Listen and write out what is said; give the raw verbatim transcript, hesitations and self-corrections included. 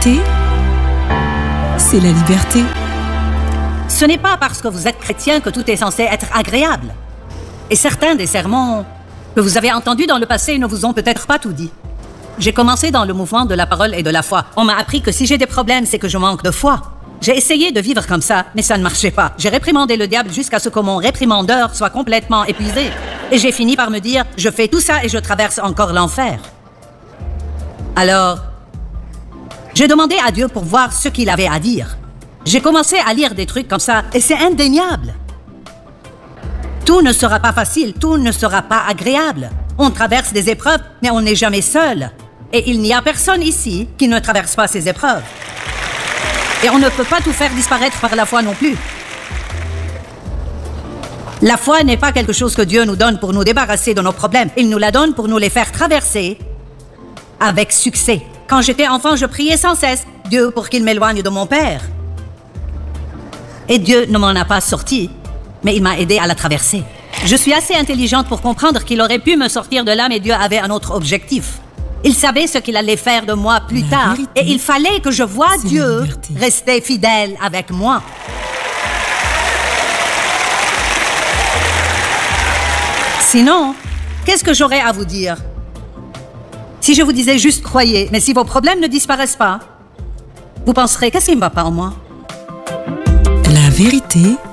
vérité, c'est la liberté. Ce n'est pas parce que vous êtes chrétien que tout est censé être agréable. Et certains des sermons que vous avez entendus dans le passé ne vous ont peut-être pas tout dit. J'ai commencé dans le mouvement de la parole et de la foi. On m'a appris que si j'ai des problèmes, c'est que je manque de foi. J'ai essayé de vivre comme ça, mais ça ne marchait pas. J'ai réprimandé le diable jusqu'à ce que mon réprimandeur soit complètement épuisé. Et j'ai fini par me dire, je fais tout ça et je traverse encore l'enfer. Alors, j'ai demandé à Dieu pour voir ce qu'il avait à dire. J'ai commencé à lire des trucs comme ça, et c'est indéniable. Tout ne sera pas facile, tout ne sera pas agréable. On traverse des épreuves, mais on n'est jamais seul. Et il n'y a personne ici qui ne traverse pas ces épreuves. Et on ne peut pas tout faire disparaître par la foi non plus. La foi n'est pas quelque chose que Dieu nous donne pour nous débarrasser de nos problèmes. Il nous la donne pour nous les faire traverser avec succès. Quand j'étais enfant, je priais sans cesse Dieu pour qu'il m'éloigne de mon père. Et Dieu ne m'en a pas sorti, mais il m'a aidé à la traverser. Je suis assez intelligente pour comprendre qu'il aurait pu me sortir de là, mais Dieu avait un autre objectif. Il savait ce qu'il allait faire de moi plus la tard, vérité, et il fallait que je voie Dieu rester fidèle avec moi. Sinon, qu'est-ce que j'aurais à vous dire? Si je vous disais juste croyez, mais si vos problèmes ne disparaissent pas, vous penserez, qu'est-ce qui ne va pas en moi? La vérité,